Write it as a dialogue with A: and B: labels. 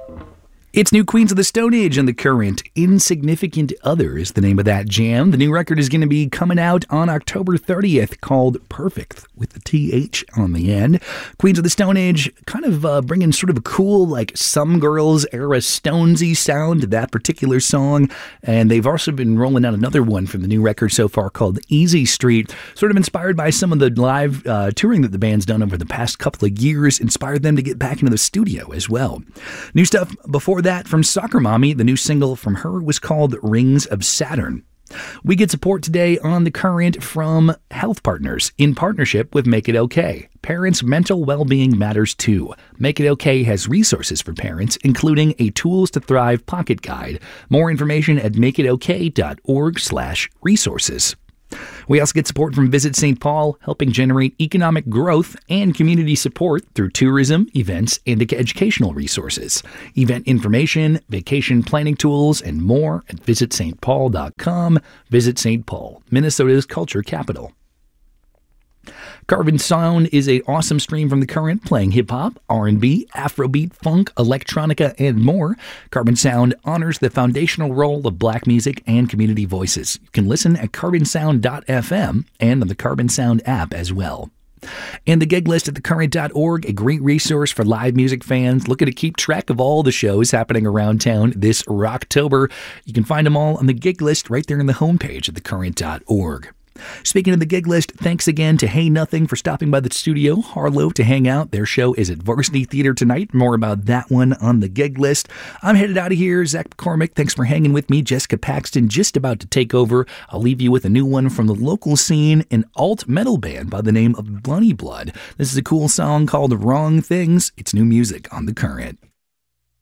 A: It's new Queens of the Stone Age and The Current. Insignificant Other is the name of that jam. The new record is going to be coming out on October 30th, called Perfect, with the TH on the end. Queens of the Stone Age kind of bringing sort of a cool, like, Some Girls era Stonesy sound to that particular song. And they've also been rolling out another one from the new record so far called Easy Street, sort of inspired by some of the live touring that the band's done over the past couple of years, inspired them to get back into the studio as well. New stuff before that from Soccer Mommy. The new single from her was called Rings of Saturn. We get support today on The Current from Health Partners in partnership with Make It OK. Parents' mental well-being matters too. Make It OK has resources for parents, including a Tools to Thrive pocket guide. More information at makeitok.org/resources. We also get support from Visit St. Paul, helping generate economic growth and community support through tourism, events, and educational resources. Event information, vacation planning tools, and more at visitstpaul.com. Visit St. Paul, Minnesota's culture capital. Carbon Sound is an awesome stream from The Current, playing hip-hop, R&B, Afrobeat, funk, electronica, and more. Carbon Sound honors the foundational role of black music and community voices. You can listen at carbonsound.fm and on the Carbon Sound app as well. And the gig list at thecurrent.org, a great resource for live music fans looking to keep track of all the shows happening around town this Rocktober. You can find them all on the gig list right there on the homepage at thecurrent.org. Speaking of the gig list, thanks again to Hey Nothing for stopping by the studio, Harlow, to hang out. Their show is at Varsity Theater tonight. More about that one on the gig list. I'm headed out of here. Zach McCormick, thanks for hanging with me. Jessica Paxton just about to take over. I'll leave you with a new one from the local scene, an alt metal band by the name of Bloody Blood. This is a cool song called Wrong Things. It's new music on The Current.